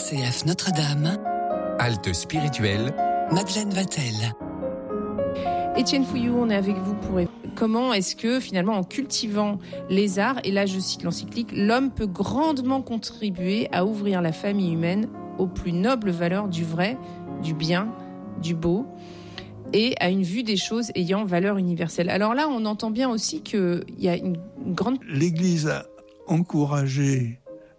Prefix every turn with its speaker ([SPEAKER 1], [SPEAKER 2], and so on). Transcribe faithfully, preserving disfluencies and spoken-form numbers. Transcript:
[SPEAKER 1] C F Notre-Dame.
[SPEAKER 2] Halte spirituelle.
[SPEAKER 1] Madeleine Vatel.
[SPEAKER 3] Étienne Fouillou, on est avec vous pour comment est-ce que finalement en cultivant les arts, et là je cite l'encyclique, l'homme peut grandement contribuer à ouvrir la famille humaine aux plus nobles valeurs du vrai, du bien, du beau et à une vue des choses ayant valeur universelle. Alors là, on entend bien aussi qu'il y a une grande...
[SPEAKER 4] L'Église a encouragé